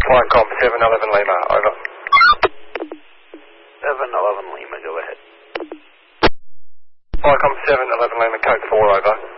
Flycom 711 Lima, over. 711 Lima, go ahead. Flycom 711 Lima, code 4, over.